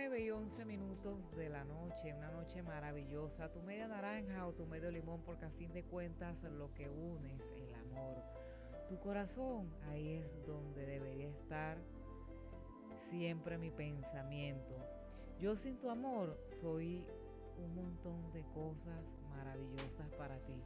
9:11 de la noche, una noche maravillosa, tu media naranja o tu medio limón, porque a fin de cuentas lo que une es el amor. Tu corazón, ahí es donde debería estar siempre mi pensamiento. Yo sin tu amor soy un montón de cosas maravillosas para ti.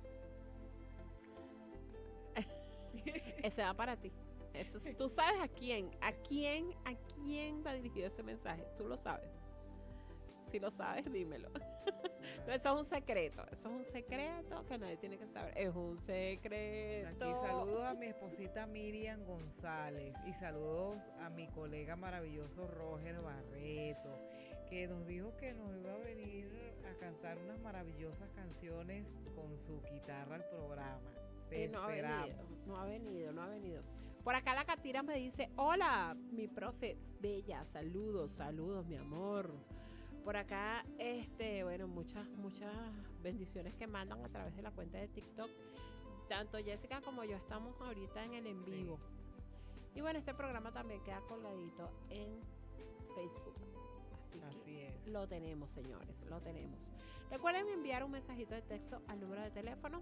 Ese va para ti. Tú sabes a quién va dirigido ese mensaje. Tú lo sabes. Si lo sabes, dímelo. No, eso es un secreto. Eso es un secreto que nadie tiene que saber. Es un secreto. Aquí saludos a mi esposita Miriam González y saludos a mi colega maravilloso Roger Barreto, que nos dijo que nos iba a venir a cantar unas maravillosas canciones con su guitarra al programa. Te esperamos. No ha venido. Por acá la Catira me dice, hola, mi profe, bella, saludos, mi amor. Por acá, bueno, muchas bendiciones que mandan a través de la cuenta de TikTok. Tanto Jessica como yo estamos ahorita en el en vivo. Y bueno, este programa también queda colgadito en Facebook. Así es. Lo tenemos, señores, lo tenemos. Recuerden enviar un mensajito de texto al número de teléfono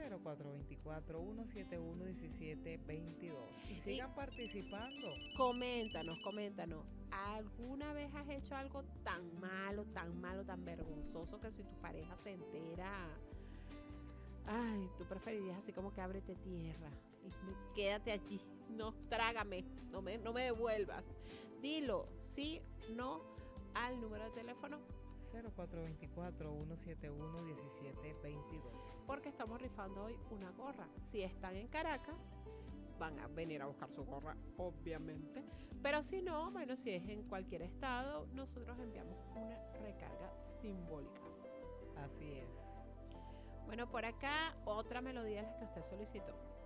0424-171-1722 y sigan participando. Coméntanos. ¿Alguna vez has hecho algo tan malo, tan vergonzoso que si tu pareja se entera, ay, tú preferirías así como que ábrete tierra y quédate allí, no, trágame, no me devuelvas? Dilo, sí, no, al número de teléfono 0424-171-1722. porque estamos rifando hoy una gorra. Si están en Caracas, van a venir a buscar su gorra, obviamente. Pero si no, bueno, si es en cualquier estado, nosotros enviamos una recarga simbólica. Así es. Bueno, por acá otra melodía de las que usted solicitó.